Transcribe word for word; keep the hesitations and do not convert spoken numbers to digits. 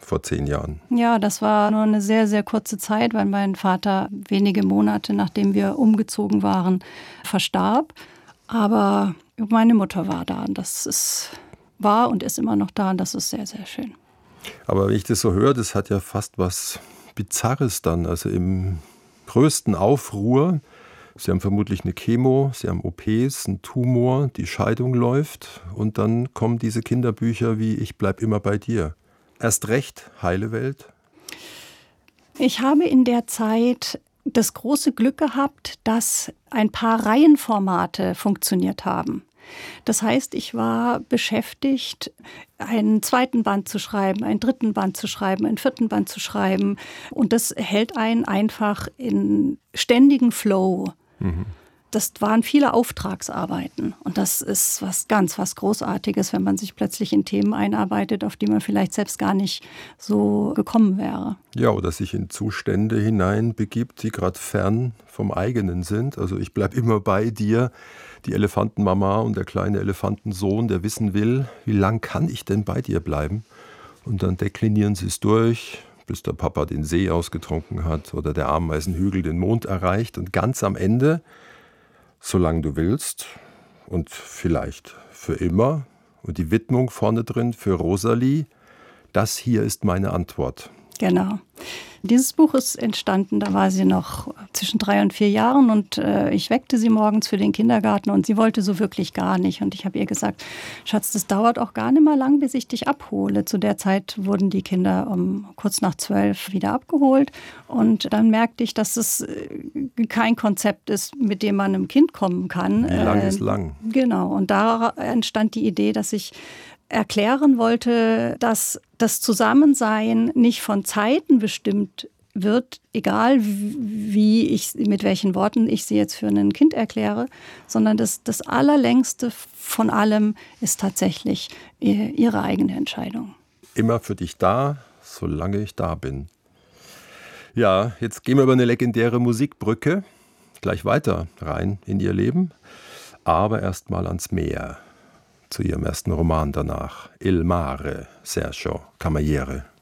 vor zehn Jahren. Ja, das war nur eine sehr, sehr kurze Zeit, weil mein Vater wenige Monate, nachdem wir umgezogen waren, verstarb. Aber meine Mutter war da und das ist, war und ist immer noch da und das ist sehr, sehr schön. Aber wenn ich das so höre, das hat ja fast was Bizarres dann. Also im größten Aufruhr, Sie haben vermutlich eine Chemo, Sie haben O Ps, einen Tumor, die Scheidung läuft und dann kommen diese Kinderbücher wie Ich bleib immer bei dir. Erst recht heile Welt. Ich habe in der Zeit das große Glück gehabt, dass ein paar Reihenformate funktioniert haben. Das heißt, ich war beschäftigt, einen zweiten Band zu schreiben, einen dritten Band zu schreiben, einen vierten Band zu schreiben. Und das hält einen einfach in ständigen Flow. Mhm. Das waren viele Auftragsarbeiten. Und das ist was ganz, was Großartiges, wenn man sich plötzlich in Themen einarbeitet, auf die man vielleicht selbst gar nicht so gekommen wäre. Ja, oder sich in Zustände hineinbegibt, die gerade fern vom eigenen sind. Also ich bleib immer bei dir. Die Elefantenmama und der kleine Elefantensohn, der wissen will, wie lang kann ich denn bei dir bleiben? Und dann deklinieren sie es durch, bis der Papa den See ausgetrunken hat oder der Ameisenhügel den Mond erreicht. Und ganz am Ende, solange du willst und vielleicht für immer, und die Widmung vorne drin für Rosalie, das hier ist meine Antwort. Genau. Dieses Buch ist entstanden, da war sie noch zwischen drei und vier Jahren und äh, ich weckte sie morgens für den Kindergarten und sie wollte so wirklich gar nicht. Und ich habe ihr gesagt, Schatz, das dauert auch gar nicht mal lang, bis ich dich abhole. Zu der Zeit wurden die Kinder um kurz nach zwölf wieder abgeholt und dann merkte ich, dass es äh, kein Konzept ist, mit dem man einem Kind kommen kann. Wie lang äh, ist lang? Genau, und da entstand die Idee, dass ich erklären wollte, dass das Zusammensein nicht von Zeiten bestimmt wird, egal wie ich, mit welchen Worten ich sie jetzt für ein Kind erkläre, sondern das, das Allerlängste von allem ist tatsächlich ihre eigene Entscheidung. Immer für dich da, solange ich da bin. Ja, jetzt gehen wir über eine legendäre Musikbrücke, gleich weiter rein in ihr Leben, aber erst mal ans Meer. Zu ihrem ersten Roman danach, Il Mare, Sergio Cameriere.